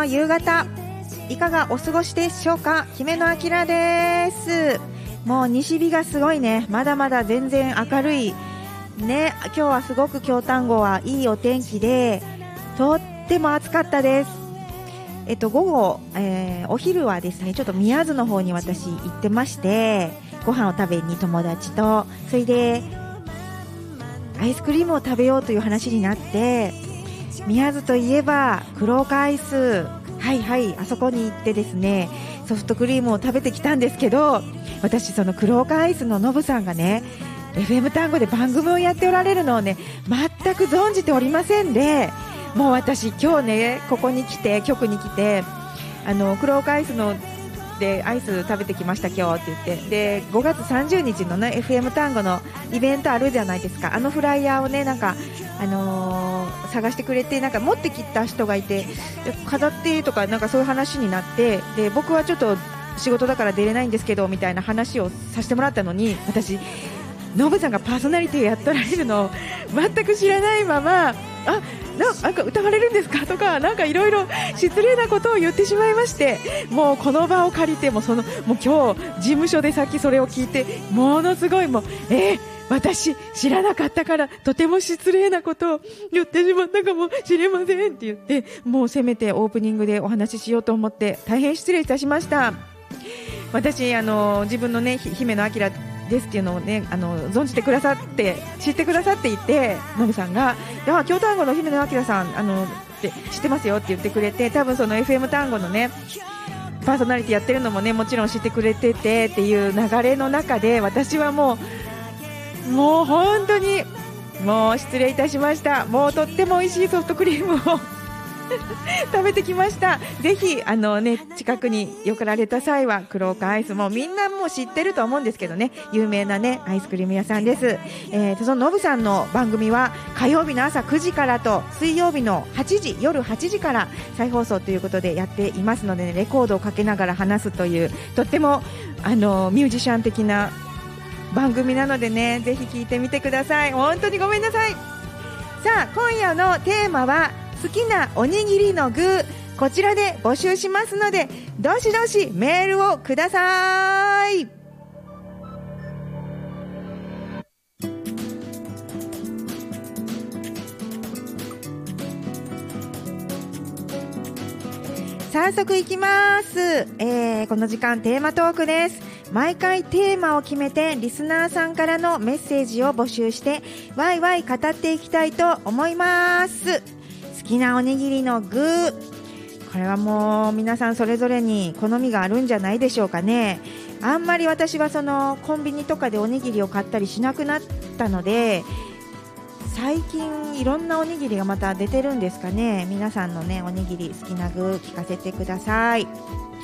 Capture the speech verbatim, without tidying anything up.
夕方いかがお過ごしでしょうか。姫野明です。もう西日がすごいね。まだまだ全然明るいね。今日はすごく京丹後はいいお天気でとっても暑かったです。えっと午後、えー、お昼はですねちょっと宮津の方に私行ってまして、ご飯を食べに友達と、それでアイスクリームを食べようという話になって、宮津といえば黒岡アイス、はいはいあそこに行ってですねソフトクリームを食べてきたんですけど、私その黒岡アイスのノブさんがね エフエム 単語で番組をやっておられるのをね全く存じておりませんで、もう私今日ねここに来て局に来てあの黒岡アイスのでアイス食べてきました今日って言って、でごがつさんじゅうにちのね エフエム 単語のイベントあるじゃないですか。あのフライヤーをねなんかあのー、探してくれて、なんか持ってきた人がいて飾ってとかなんかそういう話になって、で僕はちょっと仕事だから出れないんですけどみたいな話をさせてもらったのに、私ノブさんがパーソナリティをやっておられるのを全く知らないまま、あななんか歌われるんですかとかなんかいろいろ失礼なことを言ってしまいまして、もうこの場を借りてもそのもう今日事務所でさっきそれを聞いてものすごいもうえー、私知らなかったからとても失礼なことを言ってしまったかもしれませんって言って、もうせめてオープニングでお話ししようと思って大変失礼いたしました。私あの自分のね姫野明ですっていうのをねあの存じてくださって知ってくださっていて、ノブさんが京丹後の姫野明さんあのって知ってますよって言ってくれて、多分その エフエム 単語のねパーソナリティやってるのもねもちろん知ってくれててっていう流れの中で、私はもうもう本当にもう失礼いたしました。もうとっても美味しいソフトクリームを食べてきました。ぜひあの、ね、近くによかられた際は黒岡アイスもみんなもう知ってると思うんですけどね、有名な、ね、アイスクリーム屋さんです。えー、そのノブさんの番組は火曜日の朝くじからと水曜日のはちじ夜はちじから再放送ということでやっていますので、ね、レコードをかけながら話すというとってもあのミュージシャン的な番組なのでね、ぜひ聞いてみてください。本当にごめんなさい。さあ今夜のテーマは好きなおにぎりの具、こちらで募集しますのでどしどしメールをください。早速いきます、えー、この時間テーマトークです。毎回テーマを決めてリスナーさんからのメッセージを募集してワイワイ語っていきたいと思います。好きなおにぎりの具、これはもう皆さんそれぞれに好みがあるんじゃないでしょうかね。あんまり私はそのコンビニとかでおにぎりを買ったりしなくなったので、最近いろんなおにぎりがまた出てるんですかね。皆さんのねおにぎり好きな具聞かせてください。